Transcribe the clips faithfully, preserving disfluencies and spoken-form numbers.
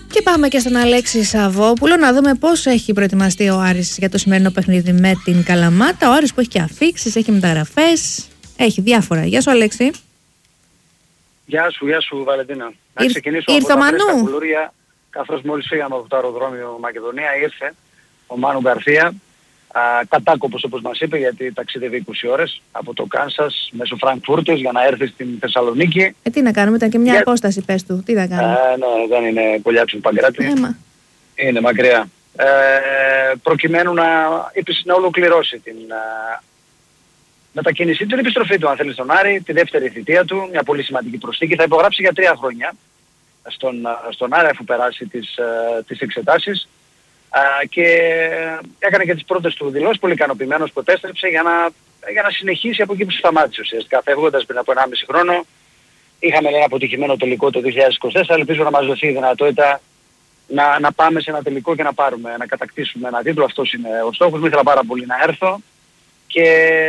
Και πάμε και στον Αλέξη Σαββόπουλο να δούμε πώς έχει προετοιμαστεί ο Άρης για το σημερινό παιχνίδι με την Καλαμάτα. Ο Άρης που έχει και αφίξεις, έχει μεταγραφές, έχει διάφορα. Γεια σου Αλέξη. Γεια σου, γεια σου Βαλεντίνα. Να Ήρ, ξεκινήσω ήρθε από ο τα Μανού. φρέσκα κουλούρια, καθώς μόλις φύγαμε από το αεροδρόμιο Μακεδονία, ήρθε ο Μάνου Γκαρθία, α, κατάκοπος όπως μας είπε, γιατί ταξίδευε είκοσι ώρες από το Κάνσας μέσω Φραγκφούρτης για να έρθει στην Θεσσαλονίκη. Ε, τι να κάνουμε, ήταν και μια Για... απόσταση, πες του. Τι να κάνουμε. Ε, ναι, δεν είναι κολλιάτσου του Παγκράτη. Έμα. Είναι μακριά. Ε, προκειμένου να, να ολοκληρώσει την α, μετακίνησή του, την επιστροφή του, αν θέλει, στον Άρη, τη δεύτερη θητεία του, μια πολύ σημαντική προσθήκη. Θα υπογράψει για τρία χρόνια στον, στον Άρη αφού περάσει τις, τις εξετάσεις. Uh, και έκανε και τις πρώτες του δηλώσεις, πολύ ικανοποιημένος που επέστρεψε για να, για να συνεχίσει από εκεί που σταμάτησε ουσιαστικά. Φεύγοντας πριν από ενάμιση χρόνο, είχαμε ένα αποτυχημένο τελικό το δύο χιλιάδες είκοσι τέσσερα, ελπίζω να μας δοθεί η δυνατότητα να, να πάμε σε ένα τελικό και να πάρουμε, να κατακτήσουμε ένα τίτλο. Αυτός είναι ο στόχος μου, ήθελα πάρα πολύ να έρθω και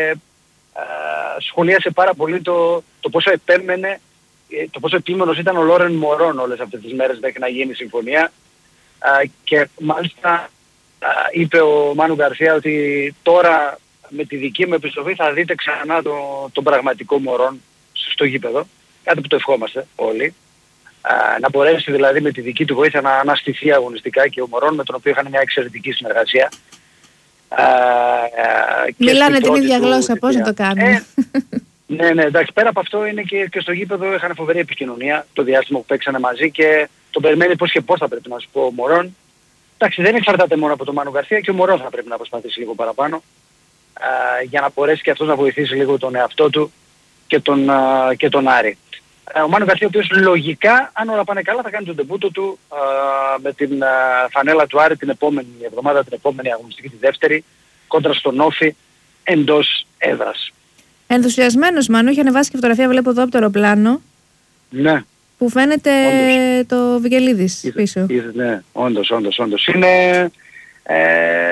uh, σχολίασε πάρα πολύ το, το πόσο επέμενε, το πόσο επίμενος ήταν ο Λόρεν Μωρόν όλες αυτές τις μέρες μέχρι να γίνει η συμφωνία. Uh, και μάλιστα uh, είπε ο Μάνου Γκαρθία ότι τώρα με τη δική μου επιστροφή θα δείτε ξανά το, τον πραγματικό Μωρόν στο γήπεδο, κάτι που το ευχόμαστε όλοι, uh, να μπορέσει δηλαδή με τη δική του βοήθεια να αναστηθεί αγωνιστικά και ο Μωρόν, με τον οποίο είχαν μια εξαιρετική συνεργασία. Uh, uh, Μιλάνε την ίδια γλώσσα, πώς να το κάνουμε. Ε, ναι, ναι, εντάξει, πέρα από αυτό είναι και, και στο γήπεδο είχαν φοβερή επικοινωνία το διάστημα που παίξανε μαζί και τον περιμένει πώς και πώς θα πρέπει να σου πω ο Μωρόν. Εντάξει, δεν εξαρτάται μόνο από τον Μάνου Γκαρθία και ο Μωρόν θα πρέπει να προσπαθήσει λίγο παραπάνω α, για να μπορέσει και αυτός να βοηθήσει λίγο τον εαυτό του και τον, α, και τον Άρη. Α, ο Μάνου Γκαρθία, ο οποίος λογικά, αν όλα πάνε καλά, θα κάνει τον ντεμπούτο του α, με την α, φανέλα του Άρη την επόμενη εβδομάδα, την επόμενη αγωνιστική, τη δεύτερη, κόντρα στον Όφη εντός έδρας. Ενθουσιασμένος Μάνου, είχε ανεβάσει και φωτογραφία, βλέπω εδώ από το αεροπλάνο. Ναι. Που φαίνεται όντως το Βικελίδης πίσω. Είδε, ναι, όντως, όντως, όντως. Είναι, ε,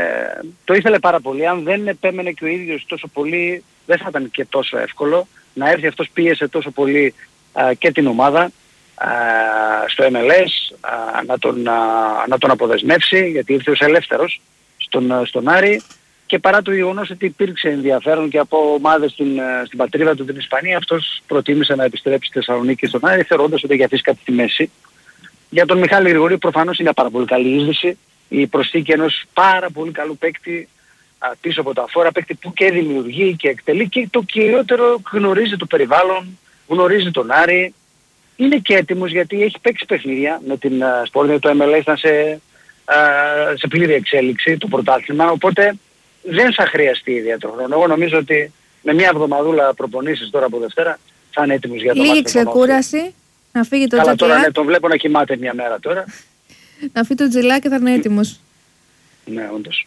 το ήθελε πάρα πολύ. Αν δεν επέμενε και ο ίδιος τόσο πολύ, δεν θα ήταν και τόσο εύκολο. Να έρθει αυτός, πίεσε τόσο πολύ α, και την ομάδα α, στο εμ ελ ες α, να, τον, α, να τον αποδεσμεύσει, γιατί ήρθε ως ελεύθερος στον, στον Άρη. Και παρά το γεγονός ότι υπήρξε ενδιαφέρον και από ομάδες στην, στην πατρίδα του, την Ισπανία, αυτός προτίμησε να επιστρέψει στη Θεσσαλονίκη στον Άρη, θεωρώντας ότι έχει αφήσει κάτι στη μέση. Για τον Μιχάλη Γρηγορίου προφανώς είναι μια πάρα πολύ καλή είδηση. Η προσθήκη ενός πάρα πολύ καλού παίκτη α, πίσω από τα φόρα, παίκτη που και δημιουργεί και εκτελεί και το κυριότερο γνωρίζει το περιβάλλον, γνωρίζει τον Άρη. Είναι και έτοιμος γιατί έχει παίξει παιχνίδια με την Σπόρνια, το εμ ελ ες ήταν σε, α, σε πλήρη εξέλιξη το πρωτάθλημα, οπότε δεν θα χρειαστεί ιδιαίτερο χρόνο. Εγώ νομίζω ότι με μια εβδομαδούλα προπονήσεις τώρα από Δευτέρα θα είναι έτοιμος για το μάτι. Λίγη ξεκούραση, να φύγει το Καλά, τζατζιλά. τώρα ναι, τον βλέπω να κοιμάται μια μέρα τώρα. Να φύγει το τζιλά και θα είναι έτοιμος. Ναι, όντως.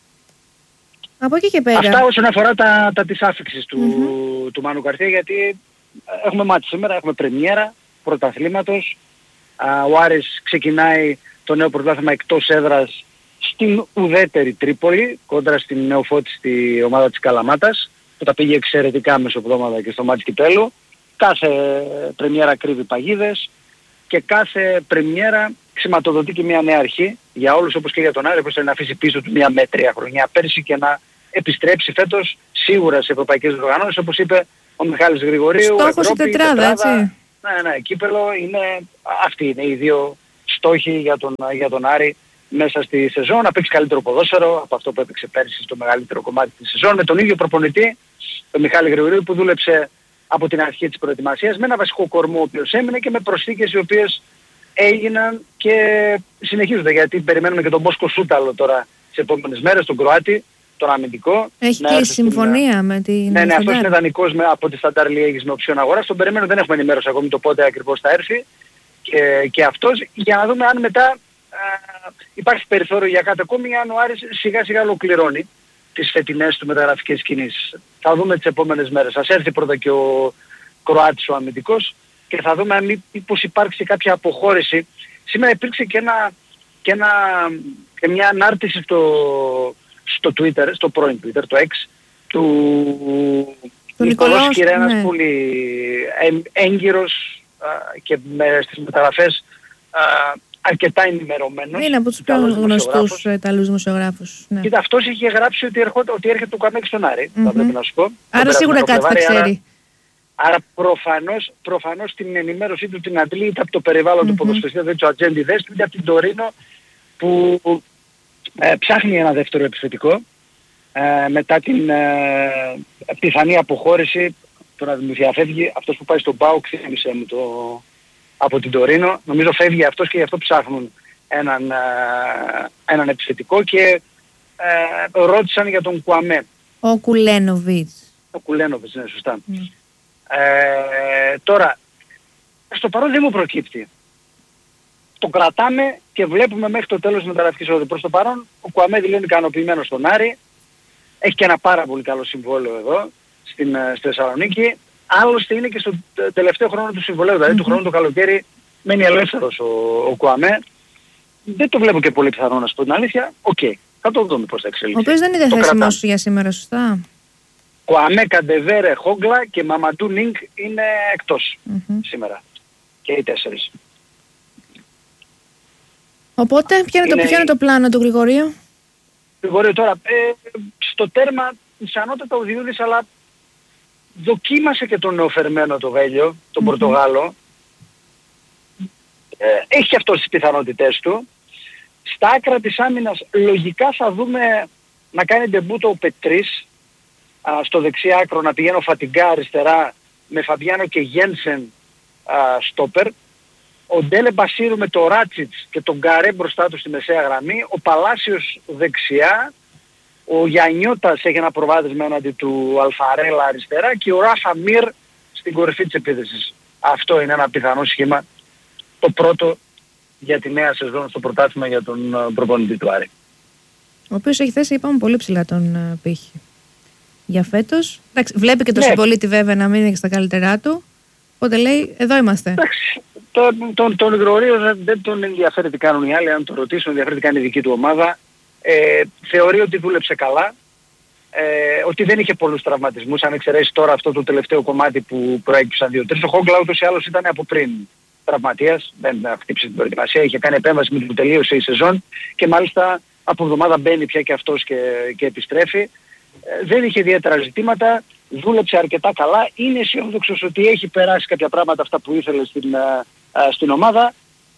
Από εκεί και πέρα. Αυτά όσον αφορά τα, τα της άφηξης του, Mm-hmm. του Μάνου Γκαρθία, γιατί έχουμε μάτι σήμερα, έχουμε πρεμιέρα πρωταθλήματος. Α, ο Άρης ξεκινάει το νέο πρωτάθλημα εκτός έδρας στην ουδέτερη Τρίπολη, κόντρα στην νεοφώτιστη ομάδα της Καλαμάτας, που τα πήγε εξαιρετικά μεσοβδόμαδα και στο μάτς κυπέλλου. Κάθε πρεμιέρα κρύβει παγίδες και κάθε πρεμιέρα σηματοδοτεί και μια νέα αρχή για όλους, όπως και για τον Άρη, που θέλει να αφήσει πίσω του μια μέτρια χρονιά πέρσι και να επιστρέψει φέτος σίγουρα σε ευρωπαϊκές οργανώσεις, όπως είπε ο Μιχάλης Γρηγορίου. Στόχος η τετράδα, τετράδα, έτσι. Ναι, ναι, κύπελλο είναι, αυτοί είναι οι δύο στόχοι για τον, για τον Άρη μέσα στη σεζόν, να παίξει καλύτερο ποδόσφαιρο από αυτό που έπαιξε πέρσι στο μεγαλύτερο κομμάτι της σεζόν, με τον ίδιο προπονητή, τον Μιχάλη Γρηγορίου, που δούλεψε από την αρχή της προετοιμασίας, με ένα βασικό κορμό ο οποίος έμεινε και με προσθήκες οι οποίες έγιναν και συνεχίζονται, γιατί περιμένουμε και τον Μπόσκο Σούταλο τώρα τις επόμενες μέρες, τον Κροάτη, τον αμυντικό. Έχει και συμφωνία στην... με την Ναι, ναι, αυτός είναι δανεικός με, από τη Σταντάρ Λιέγης με οψιόν αγοράς. Τον περιμένουμε, δεν έχουμε ενημέρωση ακόμη το πότε ακριβώς θα έρθει και, και αυτός, για να δούμε αν μετά α, υπάρχει περιθώριο για κάτι ακόμη, αν ο Άρης σιγά σιγά ολοκληρώνει τις φετινές του μεταγραφικές κινήσεις. Θα δούμε τις επόμενες μέρες. Ας έρθει πρώτα και ο Κροάτης ο αμυντικός και θα δούμε αν μήπως υπάρξει κάποια αποχώρηση. Σήμερα υπήρξε και, ένα, και, ένα, και μια ανάρτηση στο, στο Twitter, στο πρώην Twitter, το X, του Νικολός Κυρένας, ναι. Πολύ έγκυρος α, και με, στις μεταγραφές α, αρκετά ενημερωμένος. Είναι από τους πιο γνωστούς Ιταλούς δημοσιογράφους. Ναι. Κοίτα, αυτός είχε γράψει ότι, ερχόταν, ότι έρχεται το Κουαμέ στον Άρη, mm-hmm. θα πρέπει να σου πω. Άρα σίγουρα κάτι θα ξέρει. Άρα, άρα προφανώς, προφανώς την ενημέρωσή του την αντλεί είτε από το περιβάλλον mm-hmm. του ποδοσφαιριστή, δηλαδή του ατζέντη δέστη, είτε από την Τωρίνο που ε, ψάχνει ένα δεύτερο επιθετικό ε, μετά την ε, πιθανή αποχώρηση. Τώρα μου διαφεύγει αυτός που πάει στον ΠΑΟΚ, θύμισε μου το, από την Τωρίνο. Νομίζω φεύγει αυτός και γι' αυτό ψάχνουν έναν, ε, έναν επιθετικό και ε, ρώτησαν για τον Κουαμέ. Ο Κουλένοβιτς. Ο Κουλένοβιτς, ναι, σωστά. Mm. Ε, τώρα, στο παρόν δεν μου προκύπτει. Το κρατάμε και βλέπουμε μέχρι το τέλος της μεταγραφικής οδού. Προς το παρόν, ο Κουαμέ δηλώνει ικανοποιημένος στον Άρη. Έχει και ένα πάρα πολύ καλό συμβόλαιο εδώ, στην, στη Θεσσαλονίκη. Άλλωστε είναι και στο τελευταίο χρόνο του συμβολέου, δηλαδή mm-hmm. του χρόνου το καλοκαίρι μένει ελεύθερος ο, ο Κουαμέ. Δεν το βλέπω και πολύ πιθανό να σου πω την αλήθεια. Οκ, okay, θα το δούμε πώς θα εξελιχθεί. Ο οποίος δεν είναι διαθέσιμος για σήμερα, σωστά. Κουαμέ, Καντεβέρε, Χόγκλα και Μαμαντού Νίνγκ είναι εκτός mm-hmm. σήμερα. Και οι τέσσερις. Οπότε, ποιο είναι, είναι... Το, ποιο είναι το πλάνο του Γρηγορίου? Γρηγορίου τώρα, ε, στο τέρμα πιθανότατα ο Διούδης, αλλά δοκίμασε και τον νεοφερμένο το Βέλιο, τον mm-hmm. Πορτογάλο. Ε, έχει και αυτός τις πιθανότητές του. Στα άκρα της άμυνας λογικά θα δούμε να κάνει ντεμπούτο ο Πετρίς, α, στο δεξί άκρο να πηγαίνει ο Φατιγκά αριστερά με Φαμπιάνο και Γένσεν στόπερ. Ο Ντέλε Μπασίρου με το Ράτσιτς και τον Γκαρέ μπροστά του στη μεσαία γραμμή. Ο Παλάσιος δεξιά. Ο Γιαννιώτας έχει ένα προβάδισμα έναντι του Αλφαρέλα αριστερά και ο Ράφα Μιρ στην κορυφή της επίθεσης. Αυτό είναι ένα πιθανό σχήμα. Το πρώτο για τη νέα σεζόν στο πρωτάθλημα για τον προπονητή του Άρη. Ο οποίος έχει θέσει, είπαμε, πολύ ψηλά τον uh, πύχη. Για φέτος. Εντάξει, βλέπει και τον ναι. συμπολίτη βέβαια να μην είναι στα καλύτερά του. Οπότε λέει, εδώ είμαστε. Εντάξει, τον, τον, τον Γρηγορίο δεν, δεν τον ενδιαφέρει τι κάνουν οι άλλοι. Αν τον ρωτήσουν, ενδιαφέρει τι κάνει η δική του ομάδα. Ε, θεωρεί ότι δούλεψε καλά. Ε, ότι δεν είχε πολλούς τραυματισμούς. Αν εξαιρέσει τώρα αυτό το τελευταίο κομμάτι που προέκυψαν δύο τρεις. Ο Χόγκλα ούτως ή άλλως ήταν από πριν τραυματίας. Δεν χτύπησε την προετοιμασία. Είχε κάνει επέμβαση με την που τελείωσε η σεζόν. Και μάλιστα από εβδομάδα μπαίνει πια και αυτός και, και επιστρέφει. Ε, δεν είχε ιδιαίτερα ζητήματα. Δούλεψε αρκετά καλά. Είναι αισιόδοξος ότι έχει περάσει κάποια πράγματα αυτά που ήθελε στην, α, α, στην ομάδα.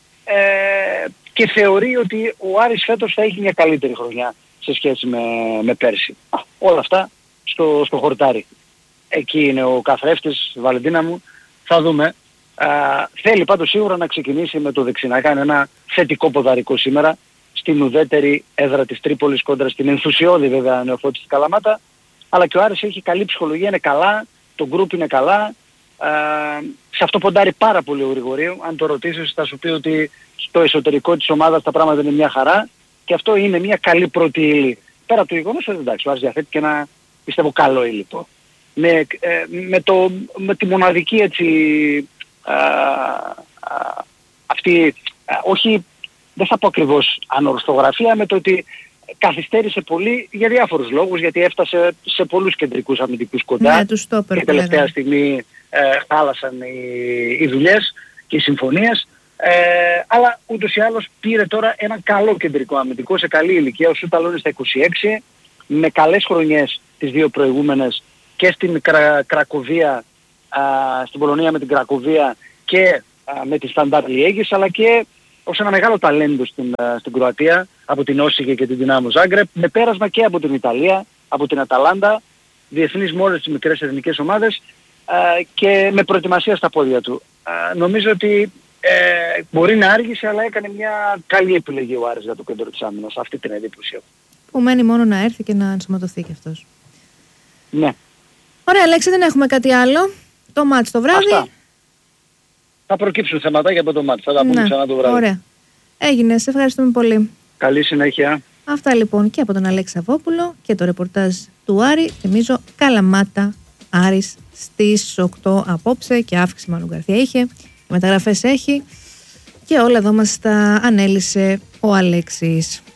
Ε, και θεωρεί ότι ο Άρης φέτος θα έχει μια καλύτερη χρονιά σε σχέση με, με πέρσι. Α, όλα αυτά στο, στο χορτάρι. Εκεί είναι ο καθρέφτης, Βαλεντίνα μου. Θα δούμε. Α, θέλει πάντως σίγουρα να ξεκινήσει με το δεξί. Να κάνει ένα θετικό ποδαρικό σήμερα στην ουδέτερη έδρα της Τρίπολης κόντρα στην ενθουσιώδη βέβαια νεοφώτιστη Καλαμάτα. Αλλά και ο Άρης έχει καλή ψυχολογία, είναι καλά, το γκρουπ είναι καλά. Α, σε αυτό ποντάρει πάρα πολύ ο Γρηγορίου. Αν το ρωτήσεις θα σου πει ότι στο εσωτερικό της ομάδας τα πράγματα είναι μια χαρά και αυτό είναι μια καλή πρώτη ύλη. Πέρα από το γεγονός ότι εντάξει, ο Άρης διαθέτει και ένα πιστεύω καλό υλικό. Με, ε, με, το, με τη μοναδική έτσι α, α, αυτή, α, όχι δεν θα πω ακριβώς ανορθογραφία, με το ότι καθυστέρησε πολύ για διάφορους λόγους, γιατί έφτασε σε πολλούς κεντρικούς αμυντικούς κοντά ναι, τους στόπερ, και τελευταία στιγμή ε, χάλασαν οι, οι δουλειές και οι συμφωνίες. Ε, αλλά ούτως ή άλλως πήρε τώρα ένα καλό κεντρικό αμυντικό σε καλή ηλικία. Ο Σούταλο είναι στα είκοσι έξι, με καλές χρονιές τις δύο προηγούμενες και στην Κρα, Κρακοβία, α, στην Πολωνία με την Κρακοβία και α, με τη Σταντάρ Λιέγης, αλλά και ως ένα μεγάλο ταλέντο στην, α, στην Κροατία, από την Όσιγε και την Δυνάμο Ζάγκρεπ, με πέρασμα και από την Ιταλία, από την Αταλάντα, διεθνής με όλες τις μικρές εθνικές ομάδες α, και με προετοιμασία στα πόδια του. Α, νομίζω ότι ε, μπορεί να άργησε, αλλά έκανε μια καλή επιλογή ο Άρης για το κέντρο της άμυνας. Αυτή την εντύπωση έχω. Που μένει μόνο να έρθει και να ενσωματωθεί και αυτός. Ναι. Ωραία, Αλέξη, δεν έχουμε κάτι άλλο. Το μάτς το βράδυ. Αυτά. Θα προκύψουν θεματάκια από το μάτς. Θα τα πούμε ναι. ξανά το βράδυ. Ωραία. Έγινε. Σε ευχαριστούμε πολύ. Καλή συνέχεια. Αυτά λοιπόν και από τον Αλέξη Σαββόπουλο και το ρεπορτάζ του Άρη. Θυμίζω Καλαμάτα Άρης στις οκτώ απόψε και αύξηση Μάνου Γκαρθία είχε. Μεταγραφές έχει και όλα εδώ μας τα ανέλησε ο Αλέξης.